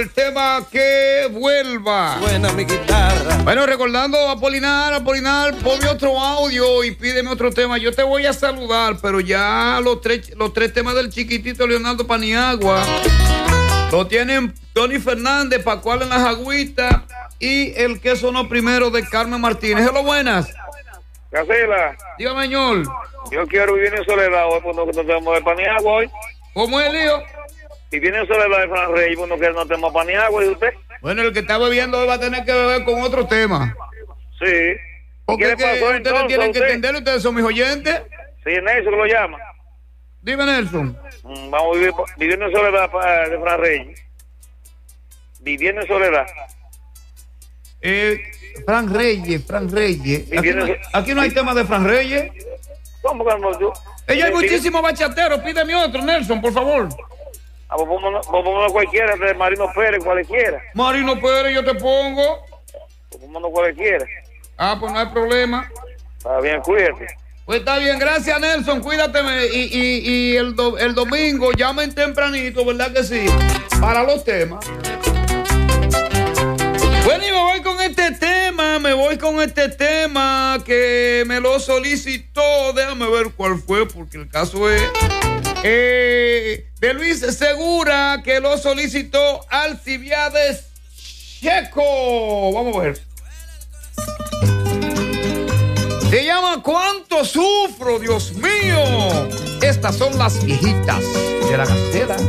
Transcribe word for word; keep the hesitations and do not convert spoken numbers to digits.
el tema Que Vuelva. Buena mi guitarra. Bueno, recordando a Apolinar, Apolinar, ponme otro audio y pídeme otro tema. Yo te voy a saludar, pero ya los tres, los tres temas del chiquitito Leonardo Paniagua lo tienen Tony Fernández, Pascual en las Agüitas y el que sonó primero de Carmen Martínez. Hello, buenas. Casela. Dígame, señor. Yo quiero vivir en soledad hoy, pues no, no tenemos de Paniagua hoy. ¿Cómo es, Lío? Si viene en soledad de Fran Rey, pues no, que no tenemos Paniagua, ¿y usted? Bueno, el que está bebiendo hoy va a tener que beber con otro tema. Sí. Porque es que pasó, ustedes entonces, tienen que usted? entender, ustedes son mis oyentes. Sí, Nelson que lo llama. Dime, Nelson. Mm, vamos a vivir viviendo en soledad pa, de Fran Rey. Viviendo en soledad. Eh, Fran Reyes, Fran Reyes. Aquí no, aquí no hay tema de Fran Reyes. ¿Cómo que no? Yo, Ella hay muchísimos bachateros. Pídeme otro, Nelson, por favor. Ah, pues pónganos pónganos cualquiera, de Marino Pérez, cualquiera. Marino Pérez, yo te pongo. Pues pónganos cualquiera. Ah, pues no hay problema. Está bien, cuídate. Pues está bien, gracias, Nelson. Cuídate. Y, y, y el, do, el domingo llamen tempranito, ¿verdad que sí? Para los temas. Bueno, y me voy con este tema, me voy con este tema que me lo solicitó. Déjame ver cuál fue, porque el caso es eh, de Luis Segura, que lo solicitó Alcibiades Checo. Vamos a ver. Se llama ¿Cuánto sufro, Dios mío? Estas son las viejitas de la Gacela.